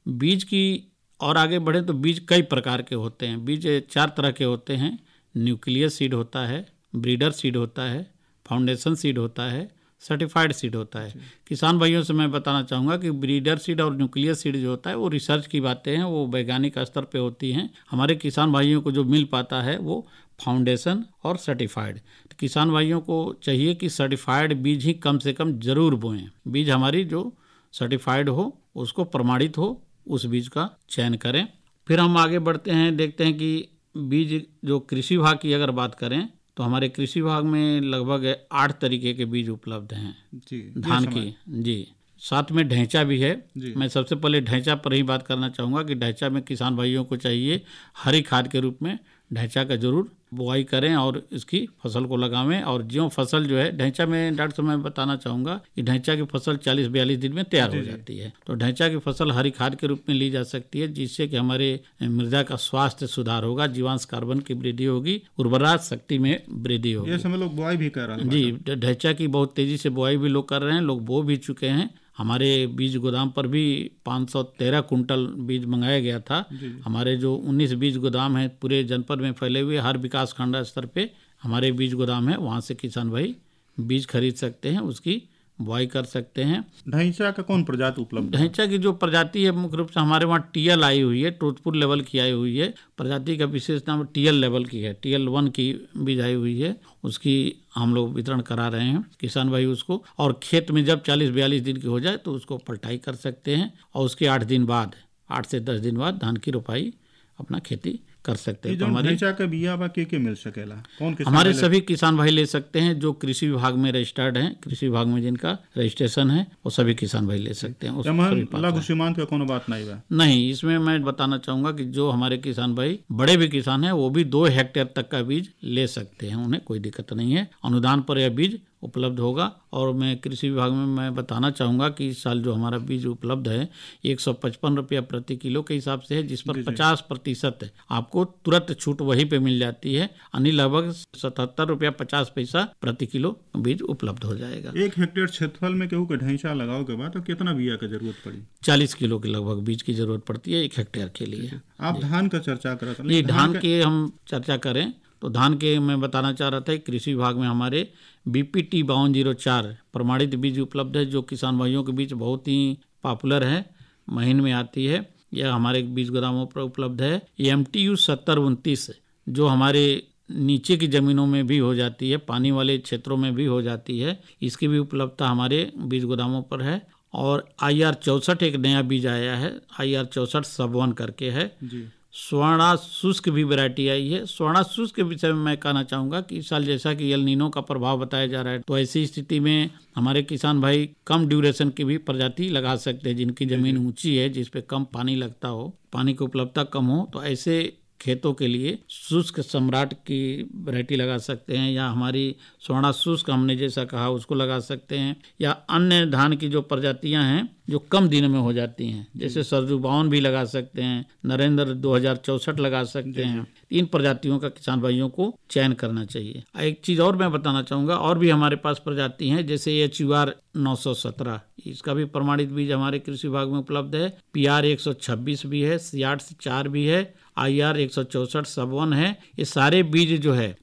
बीज की और आगे बढ़े तो बीज कई प्रकार के होते हैं। बीज 4 तरह के होते हैं। न्यूक्लियस सीड होता है, ब्रीडर सीड होता है, फाउंडेशन सीड होता है, सर्टिफाइड सीड होता है। किसान भाइयों से मैं बताना चाहूँगा कि ब्रीडर सीड और न्यूक्लियस सीड जो होता है वो रिसर्च की बातें हैं, वो वैज्ञानिक स्तर पे होती हैं। हमारे किसान भाइयों को जो मिल पाता है वो फाउंडेशन और सर्टिफाइड। तो किसान भाइयों को चाहिए कि सर्टिफाइड बीज ही कम से कम ज़रूर बोएं। बीज हमारी जो सर्टिफाइड हो, उसको प्रमाणित हो, उस बीज का चयन करें। फिर हम आगे बढ़ते हैं, देखते हैं कि बीज जो कृषि विभाग की अगर बात करें तो हमारे कृषि विभाग में लगभग 8 तरीके के बीज उपलब्ध हैं जी, धान की जी। साथ में ढैंचा भी है। मैं सबसे पहले ढैंचा पर ही बात करना चाहूँगा कि ढैंचा में किसान भाइयों को चाहिए हरी खाद के रूप में ढैंचा का जरूर बुआई करें और इसकी फसल को लगावें। और जो फसल जो है ढैंचा में, डॉक्टर साहब मैं बताना चाहूँगा कि ढैंचा की फसल 40-42 दिन में तैयार हो जाती है। तो ढैंचा की फसल हरी खाद के रूप में ली जा सकती है, जिससे कि हमारे मृदा का स्वास्थ्य सुधार होगा, जीवांश कार्बन की वृद्धि होगी, उर्वरा शक्ति में वृद्धि होगी। ये समय लोग बुआई भी कर रहे हैं जी। ढैंचा की बहुत तेजी से बुआई भी लोग कर रहे हैं, लोग बो भी चुके हैं। हमारे बीज गोदाम पर भी 513 कुंटल बीज मंगाया गया था। हमारे जो 19 बीज गोदाम हैं पूरे जनपद में फैले हुए, हर विकास खंड स्तर पे हमारे बीज गोदाम है, वहाँ से किसान भाई बीज खरीद सकते हैं, उसकी बुआई कर सकते हैं। ढैंचा का कौन प्रजाति उपलब्ध है? ढैंचा की जो प्रजाति है मुख्य रूप से हमारे वहाँ टीएल आई हुई है, टोजपुर लेवल की आई हुई है। प्रजाति का विशेष नाम टीएल लेवल की है, टीएल 1 की बीज आई हुई है, उसकी हम लोग वितरण करा रहे हैं किसान भाई उसको। और खेत में जब 40-42 दिन की हो जाए तो उसको पलटाई कर सकते हैं और उसके 8 दिन बाद, 8 से 10 दिन बाद धान की रोपाई अपना खेती कर सकते हैं। तो हमारे ढैंचा का बिया बा के मिल सकेला? कौन किसान हमारे सभी किसान भाई ले सकते हैं जो कृषि विभाग में रजिस्टर्ड हैं, कृषि विभाग में जिनका रजिस्ट्रेशन है वो सभी किसान भाई ले सकते हैं। लघु सीमांत का कोनो बात नहीं बा? नहीं, इसमें मैं बताना चाहूँगा कि जो हमारे किसान भाई बड़े भी किसान हैं वो भी 2 हेक्टेयर तक का बीज ले सकते हैं, उन्हें कोई दिक्कत नहीं है। अनुदान पर यह बीज उपलब्ध होगा। और मैं कृषि विभाग में मैं बताना चाहूँगा कि इस साल जो हमारा बीज उपलब्ध है 155 रुपया प्रति किलो के हिसाब से है, जिस पर 50% आपको तुरंत छूट वहीं पे मिल जाती है, यानी लगभग 77 रुपया 50 पैसा प्रति किलो बीज उपलब्ध हो जाएगा। 1 हेक्टेयर क्षेत्रफल में केहू के ढैंचा लगाओ के बाद तो कितना बिया की जरूरत पड़ी? 40 किलो के लगभग बीज की जरूरत पड़ती है 1 हेक्टेयर के लिए। आप धान का चर्चा कर रहे थे, धान के हम चर्चा करें तो धान के मैं बताना चाह रहा था कृषि विभाग में हमारे BPT 5204 प्रमाणित बीज उपलब्ध है, जो किसान भाइयों के बीच बहुत ही पॉपुलर है, महीन में आती है। यह हमारे बीज गोदामों पर उपलब्ध है। MTU 7029 जो हमारे नीचे की ज़मीनों में भी हो जाती है, पानी वाले क्षेत्रों में भी हो जाती है, इसकी भी उपलब्धता हमारे बीज गोदामों पर है। और IR 64 एक नया बीज आया है, IR 64 सब 1 करके है जी। स्वर्णा शुष्क भी वैरायटी आई है। स्वर्णा शुष्क के विषय में मैं कहना चाहूँगा कि इस साल जैसा कि एल नीनो का प्रभाव बताया जा रहा है, तो ऐसी स्थिति में हमारे किसान भाई कम ड्यूरेशन की भी प्रजाति लगा सकते हैं, जिनकी ज़मीन ऊंची है, जिस पे कम पानी लगता हो, पानी की उपलब्धता कम हो, तो ऐसे खेतों के लिए शुष्क सम्राट की वैरायटी लगा सकते हैं, या हमारी स्वर्णा शुष्क हमने जैसा कहा उसको लगा सकते हैं, या अन्य धान की जो प्रजातियां हैं जो कम दिन में हो जाती हैं, जैसे सरजू 52 भी लगा सकते हैं, नरेंद्र 2064 लगा सकते हैं। इन प्रजातियों का किसान भाइयों को चयन करना चाहिए। एक चीज़ और मैं बताना चाहूँगा, और भी हमारे पास प्रजाति हैं जैसे HUR 917, इसका भी प्रमाणित बीज हमारे कृषि विभाग में उपलब्ध है। PR 126 भी है, 64 भी है, IR 164 सब 1 है। ये सारे बीज जो है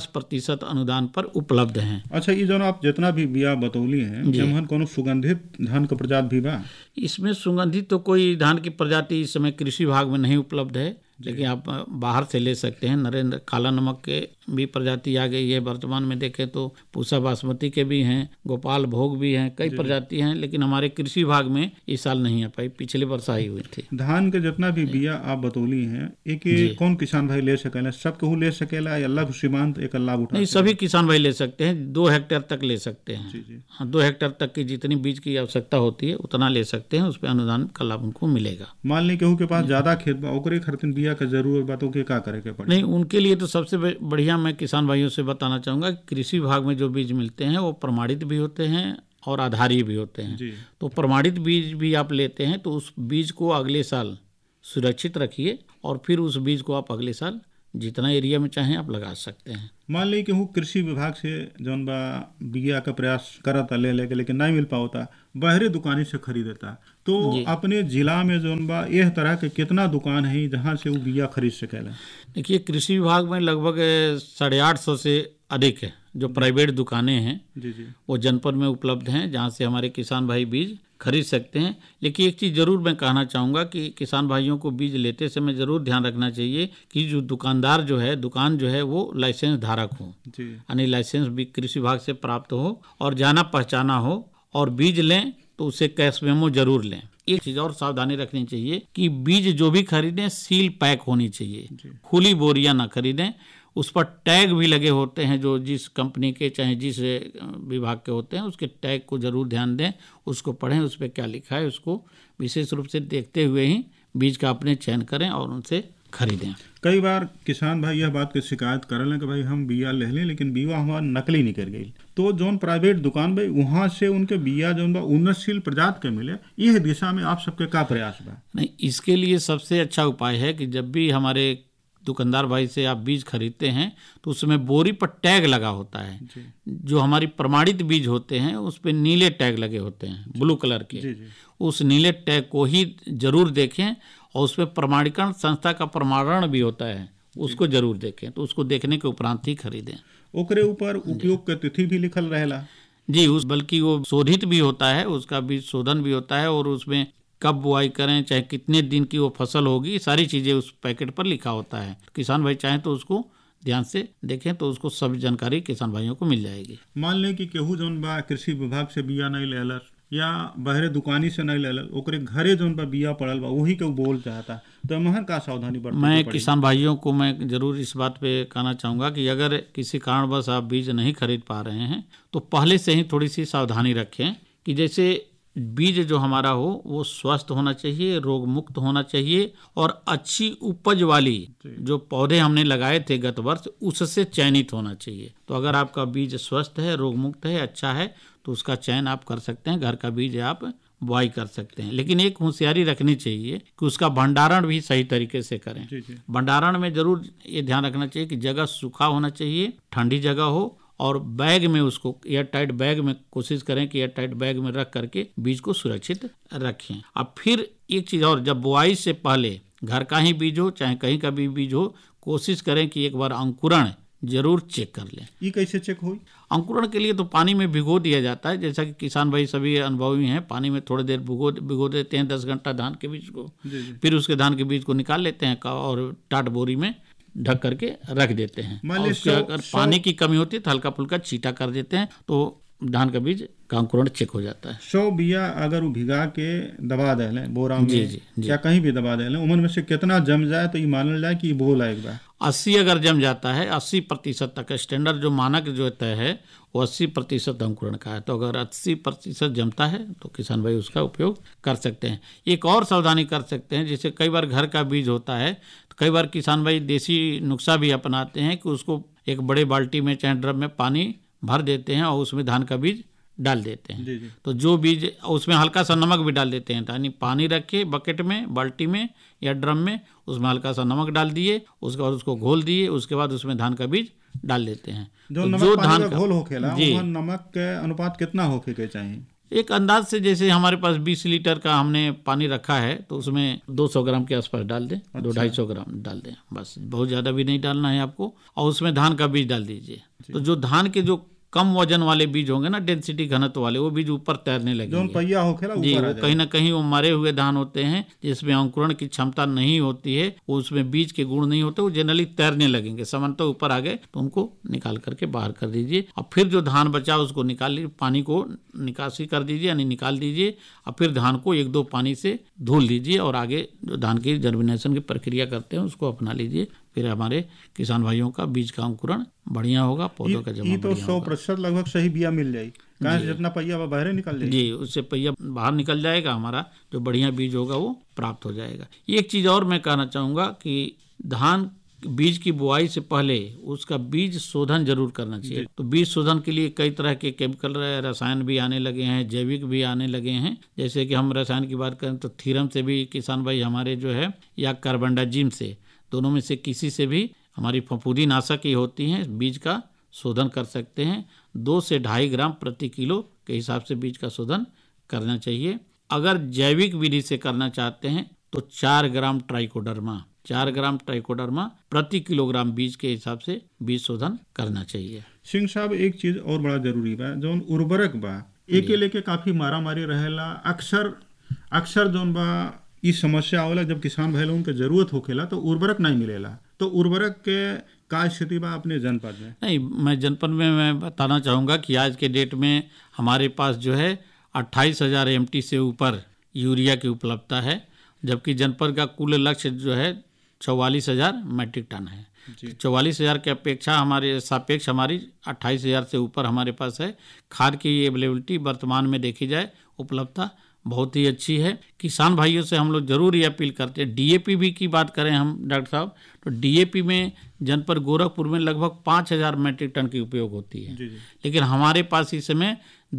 50% अनुदान पर उपलब्ध हैं। अच्छा, ये जो आप जितना भी बिया बतौली हैं, जमहन कोनो सुगंधित धान का प्रजाति भी बा? इसमें सुगंधित तो कोई धान की प्रजाति इस समय कृषि विभाग में नहीं उपलब्ध है, लेकिन आप बाहर से ले सकते हैं। नरेंद्र काला नमक के भी प्रजाति आ गई है, वर्तमान में देखें तो पूसा बासमती के भी हैं, गोपाल भोग भी हैं, कई प्रजाति हैं, लेकिन हमारे कृषि विभाग में इस साल नहीं आ पाई, पिछले वर्ष आई हुई थी। धान के जितना भी बिया आप बतौली हैं, एक कौन किसान भाई ले सकेला? सब कहूँ ले सकेला या लघु सीमांत एक लाभ उठा? नहीं, सभी किसान भाई ले सकते हैं, 2 हेक्टेयर तक ले सकते हैं। हाँ, 2 हेक्टेयर तक की जितनी बीज की आवश्यकता होती है उतना ले सकते हैं, उस पर अनुदान का लाभ उनको मिलेगा। मान ली केहू के पास ज्यादा खेत बा, ओकरे खातिर बिया का जरूर बातों के क्या करे के पड़े? नहीं, उनके लिए तो सबसे बढ़िया मैं किसान भाइयों से बताना चाहूँगा, कृषि विभाग में जो बीज मिलते हैं वो प्रमाणित भी होते हैं और आधारी भी होते हैं। तो प्रमाणित बीज भी आप लेते हैं तो उस बीज को अगले साल सुरक्षित रखिए और फिर उस बीज को आप अगले साल जितना एरिया में चाहें आप लगा सकते हैं। मान ली कि कृषि विभाग से जौन बा बिया का प्रयास करता ले लेके, लेकिन नहीं मिल पाता, बाहरी दुकानी से खरीदता, तो अपने जिला में जोन बा यह तरह के कितना दुकान है जहाँ से वो बिया खरीद सकेला? देखिए, कृषि विभाग में लगभग 850 से अधिक है जो प्राइवेट दुकानें हैं। जी जी। वो जनपद में उपलब्ध हैं जहाँ से हमारे किसान भाई बीज खरीद सकते हैं। लेकिन एक चीज़ ज़रूर मैं कहना चाहूँगा कि किसान भाइयों को बीज लेते समय ज़रूर ध्यान रखना चाहिए कि जो दुकानदार जो है, दुकान जो है वो लाइसेंस धारक हो, यानी लाइसेंस भी कृषि विभाग से प्राप्त हो और जाना पहचाना हो, और बीज लें तो उसे कैश मेमो जरूर लें। एक चीज़ और सावधानी रखनी चाहिए कि बीज जो भी खरीदें सील पैक होनी चाहिए, खुली बोरियां ना खरीदें। उस पर टैग भी लगे होते हैं, जो जिस कंपनी के चाहे जिस विभाग के होते हैं उसके टैग को जरूर ध्यान दें, उसको पढ़ें, उस पर क्या लिखा है उसको विशेष रूप से देखते हुए ही बीज का अपने चयन करें और उनसे खरीदें। कई बार किसान भाई यह बात की शिकायत करें कि भाई हम बिया ले लें लेकिन बिया हमारा नकली निकल गई, तो जोन प्राइवेट दुकान भाई वहाँ से उनके बिया जोन बा उन्नतशील प्रजाति के मिले, यह दिशा में आप सबके क्या प्रयास बा? नहीं, इसके लिए सबसे अच्छा उपाय है कि जब भी हमारे दुकानदार भाई से आप बीज खरीदते हैं तो उसमें बोरी पर टैग लगा होता है। जो हमारी प्रमाणित बीज होते हैं उस पर नीले टैग लगे होते हैं, ब्लू कलर के। उस नीले टैग को ही जरूर देखें, और उसमें प्रमाणीकरण संस्था का प्रमाणन भी होता है, उसको जरूर देखें। तो उसको देखने के उपरांत ही खरीदें। ओकरे ऊपर उपयोग की तिथि भी लिखल रहेला? जी, बल्कि वो शोधित भी होता है, उसका बीज शोधन भी होता है, और उसमें कब बुआई करें, चाहे कितने दिन की वो फसल होगी, सारी चीज़ें उस पैकेट पर लिखा होता है। किसान भाई चाहें तो उसको ध्यान से देखें तो उसको सब जानकारी किसान भाइयों को मिल जाएगी। मान लें कि केहू जौन बा कृषि विभाग से बिया नहीं लेलस या बहरे दुकानी से नहीं लेलस, ओकरे घरे जौन बा बिया पड़ल बा वही के बोल चाहता, तो महन का सावधानी बरते? मैं किसान भाइयों को मैं जरूर इस बात पे कहना चाहूँगा कि अगर किसी कारणवश आप बीज नहीं खरीद पा रहे हैं तो पहले से ही थोड़ी सी सावधानी रखें कि जैसे बीज जो हमारा हो वो स्वस्थ होना चाहिए, रोग मुक्त होना चाहिए, और अच्छी उपज वाली जो पौधे हमने लगाए थे गत वर्ष उससे चयनित होना चाहिए। तो अगर आपका बीज स्वस्थ है, रोग मुक्त है, अच्छा है, तो उसका चयन आप कर सकते हैं, घर का बीज आप बुआई कर सकते हैं। लेकिन एक होशियारी रखनी चाहिए कि उसका भंडारण भी सही तरीके से करें। भंडारण में जरूर ये ध्यान रखना चाहिए कि जगह सूखा होना चाहिए, ठंडी जगह हो, और बैग में उसको एयर टाइट बैग में कोशिश करें कि एयर टाइट बैग में रख करके बीज को सुरक्षित रखें। अब फिर एक चीज़ और, जब बुआई से पहले घर का ही बीज हो चाहे कहीं का भी बीज हो, कोशिश करें कि एक बार अंकुरण जरूर चेक कर लें। ये कैसे चेक हो? अंकुरण के लिए तो पानी में भिगो दिया जाता है, जैसा कि किसान भाई सभी अनुभवी हैं, पानी में थोड़ी देर भिगो देते हैं 10 घंटा धान के बीज को। फिर उसके धान के बीज को निकाल लेते हैं और टाट बोरी में ढक करके रख देते हैं। अगर पानी की कमी होती है तो हल्का फुल्का छींटा कर देते हैं, तो धान का बीज का अंकुरण चेक हो जाता है। 100 बिया अगर वो भिगा के दबा दें बोरा में या कहीं भी दबा दें, उमन में से कितना जम जाए तो ये मानल जाए कि बो लायक बा? 80 अगर जम जाता है, 80% तक स्टैंडर्ड जो मानक जो तय है वो 80% अंकुरण का है। तो अगर 80% जमता है तो किसान भाई उसका उपयोग कर सकते हैं। एक और सावधानी कर सकते हैं, जैसे कई बार घर का बीज होता है तो कई बार किसान भाई देसी नुस्खा भी अपनाते हैं कि उसको एक बड़े बाल्टी में चाहे ड्रम में पानी भर देते हैं और उसमें धान का बीज डाल देते हैं। तो जो बीज उसमें हल्का सा नमक भी डाल देते हैं, यानी पानी रखे बकेट में, बाल्टी में या ड्रम में, उसमें हल्का सा नमक डाल दिए, उसके बाद उसको घोल दिए, उसके बाद उसमें धान का बीज डाल देते हैं। जो धान का घोल होखेला नमक के अनुपात कितना होके के चाहिए? एक अंदाज से, जैसे हमारे पास 20 लीटर का हमने पानी रखा है तो उसमें 200 ग्राम के आसपास डाल दें। 200-250 ग्राम डाल दें, बस, बहुत ज़्यादा भी नहीं डालना है आपको। और उसमें धान का बीज डाल दीजिए। तो जो धान के जो कम वजन वाले बीज होंगे ना, डेंसिटी घनत्व वाले, वो बीज ऊपर तैरने लगेंगे। पहिया होखेला जी, वो कहीं ना कहीं वो मरे हुए धान होते हैं जिसमें अंकुरण की क्षमता नहीं होती है, वो उसमें बीज के गुण नहीं होते, वो जनरली तैरने लगेंगे। सामान्यतः ऊपर आ गए तो उनको निकाल करके बाहर कर दीजिए, और फिर जो धान बचा उसको निकाल लीजिए, पानी को निकासी कर दीजिए, यानी निकाल दीजिए, और फिर धान को 1-2 पानी से धुल लीजिए, और आगे जो धान की जर्मिनेशन की प्रक्रिया करते हैं उसको अपना लीजिए। फिर हमारे किसान भाइयों का बीज का अंकुरण बढ़िया होगा, पौधों का जमा तो 100% लगभग सही बिया मिल जाएगी। कहाँ से जितना पहिया बाहर निकल जाएगी? जी, उससे पहिया बाहर निकल जाएगा, हमारा जो बढ़िया बीज होगा वो प्राप्त हो जाएगा। एक चीज़ और मैं कहना चाहूँगा कि धान बीज की बुआई से पहले उसका बीज शोधन जरूर करना चाहिए। तो बीज शोधन के लिए कई तरह के केमिकल रसायन भी आने लगे हैं, जैविक भी आने लगे हैं। जैसे कि हम रसायन की बात करें तो थीरम से भी किसान भाई हमारे जो है, या कार्बनडाजिम से, दोनों में से किसी से भी हमारी फफूंदी नाशक ही होती हैं, बीज का शोधन कर सकते हैं। 2 से 2.5 ग्राम प्रति किलो के हिसाब से बीज का शोधन करना चाहिए। अगर जैविक विधि से करना चाहते हैं तो 4 ग्राम ट्राइकोडर्मा प्रति किलोग्राम बीज के हिसाब से बीज शोधन करना चाहिए। सिंह साहब, एक चीज और बड़ा जरूरी बा, जौन उर्वरक बा एके लेके काफी मारामारी रहेला। अक्सर जौन बा ई समस्या होला जब किसान भाई लोगन के जरूरत होखेला तो उर्वरक नहीं मिलेला। तो उर्वरक के का स्थिति बा अपने जनपद में? नहीं, मैं जनपद में मैं बताना चाहूँगा कि आज के डेट में हमारे पास जो है 28,000 MT से ऊपर यूरिया की उपलब्धता है, जबकि जनपद का कुल लक्ष्य जो है 44,000 मीट्रिक टन है। 44,000 के अपेक्षा हमारे सापेक्ष हमारी 28,000 से ऊपर हमारे पास है। खाद की अवेलेबिलिटी वर्तमान में देखी जाए उपलब्धता बहुत ही अच्छी है। किसान भाइयों से हम लोग जरूर ये अपील करते हैं, DAP भी की बात करें हम डॉक्टर साहब, तो DAP में जनपद गोरखपुर में लगभग 5,000 मीट्रिक टन की उपयोग होती है, लेकिन हमारे पास इस समय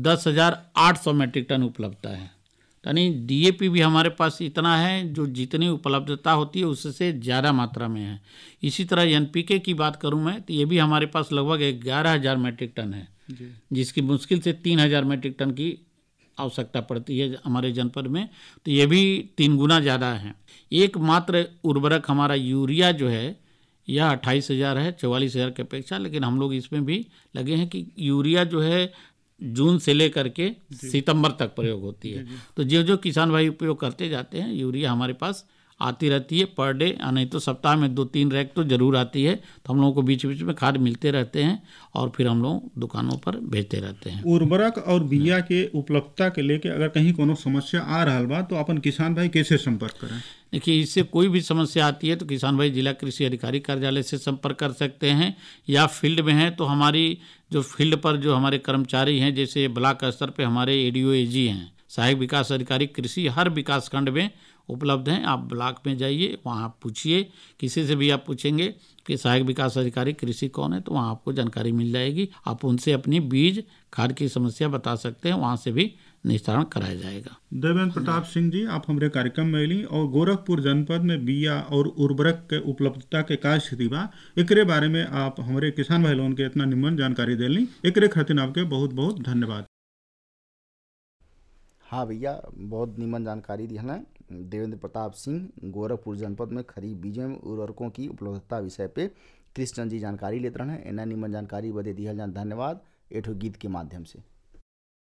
10,800 मीट्रिक टन उपलब्धता है। यानी DAP भी हमारे पास इतना है जो जितनी उपलब्धता होती है उससे ज़्यादा मात्रा में है। इसी तरह NPK की बात करूं मैं तो ये भी हमारे पास लगभग 11,000 मीट्रिक टन है, जिसकी मुश्किल से 3,000 मीट्रिक टन की आवश्यकता पड़ती है हमारे जनपद में, तो ये भी 3 गुना ज़्यादा है। एकमात्र उर्वरक हमारा यूरिया जो है यह 28,000 है 44,000 की अपेक्षा, लेकिन हम लोग इसमें भी लगे हैं कि यूरिया जो है जून से लेकर के सितंबर तक प्रयोग होती है। तो जो किसान भाई उपयोग करते जाते हैं, यूरिया हमारे पास आती रहती है पर डे, नहीं तो सप्ताह में 2-3 रैक तो जरूर आती है। तो हम लोगों को बीच बीच में खाद मिलते रहते हैं और फिर हम लोग दुकानों पर भेजते रहते हैं। उर्वरक और बिया के उपलब्धता के लेके अगर कहीं कोनो समस्या आ रहा बा तो अपन किसान भाई कैसे संपर्क करें? देखिए, इससे कोई भी समस्या आती है तो किसान भाई जिला कृषि अधिकारी कार्यालय से संपर्क कर सकते हैं, या फील्ड में हैं तो हमारी जो फील्ड पर जो हमारे कर्मचारी हैं, जैसे ब्लॉक स्तर पे हमारे ADO AG हैं, सहायक विकास अधिकारी कृषि, हर विकास खंड में उपलब्ध हैं। आप ब्लॉक में जाइए, वहाँ पूछिए, किसी से भी आप पूछेंगे कि सहायक विकास अधिकारी कृषि कौन है, तो वहाँ आपको जानकारी मिल जाएगी। आप उनसे अपनी बीज खाद की समस्या बता सकते हैं, वहाँ से भी निस्तारण कराया जाएगा। देवेंद्र प्रताप सिंह जी, आप हमारे कार्यक्रम में अली और गोरखपुर जनपद में बिया और उर्वरक के उपलब्धता के का स्थिति बा, एकरे बारे में आप हमारे किसान भाई लोगन के इतना निम्न जानकारी देली, एकरे खातिर आपके बहुत बहुत धन्यवाद। हाँ भैया, बहुत निम्न जानकारी दी है देवेंद्र प्रताप सिंह, गोरखपुर जनपद में खरीफ बीजों में उर्वरकों की उपलब्धता विषय पे कृष्ण जी जानकारी लेते रहे। एना निम्न जानकारी बदे दिया जान धन्यवाद। एठो गीत के माध्यम से।